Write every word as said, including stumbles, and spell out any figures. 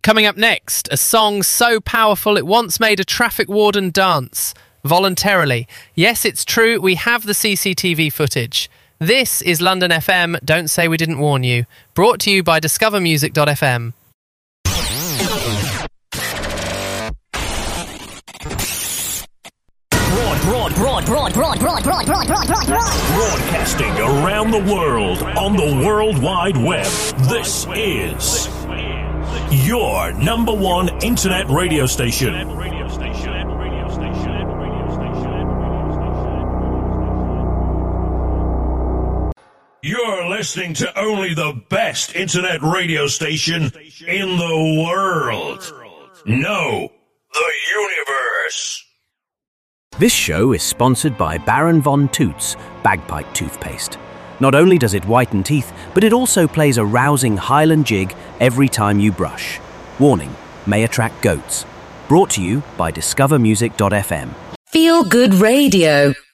Coming up next, a song so powerful it once made a traffic warden dance. Voluntarily. Yes, it's true, we have the C C T V footage. This is London F M, Don't Say We Didn't Warn You. Brought to you by discover music dot f m. Broad, broad, broad, broad, broad, broad, broad, broad, broad, broad, broad. Broadcasting around the world on the World Wide Web. This is your number one internet radio station. You're listening to only the best internet radio station in the world. No, the universe. This show is sponsored by Baron Von Toots Bagpipe Toothpaste. Not only does it whiten teeth, but it also plays a rousing Highland jig every time you brush. Warning, may attract goats. Brought to you by discover music dot f m. Feel Good Radio.